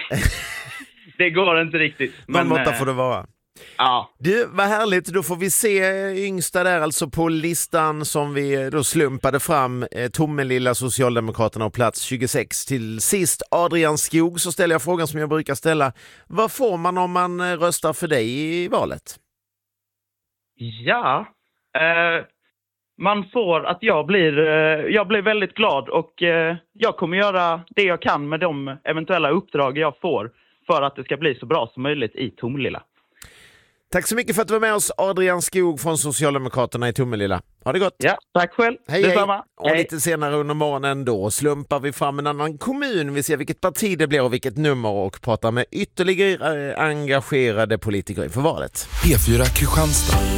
Det går inte riktigt. Någon måtta får det vara. Ja. Du, vad härligt. Då får vi se yngsta där alltså på listan som vi då slumpade fram. Tomelilla Socialdemokraterna och plats 26. Till sist Adrian Skog, så ställer jag frågan som jag brukar ställa. Vad får man om man röstar för dig i valet? Ja, man får att jag blir väldigt glad och jag kommer göra det jag kan med de eventuella uppdrag jag får för att det ska bli så bra som möjligt i Tomelilla. Tack så mycket för att du var med oss, Adrian Skog från Socialdemokraterna i Tomelilla. Ha det gott! Ja, tack själv. Hej, detsamma. hej! Och lite senare under morgonen då slumpar vi fram en annan kommun. Vi ser vilket parti det blir och vilket nummer och pratar med ytterligare engagerade politiker inför valet. P4 Kristianstad.